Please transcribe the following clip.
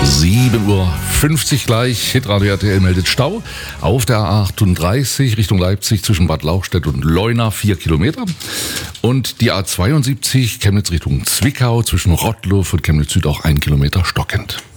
7:50 Uhr gleich. Hitradio RTL meldet Stau auf der A38 Richtung Leipzig zwischen Bad Lauchstädt und Leuna 4 Kilometer. Und die A72 Chemnitz Richtung Zwickau zwischen Rottluff und Chemnitz Süd auch 1 Kilometer stockend.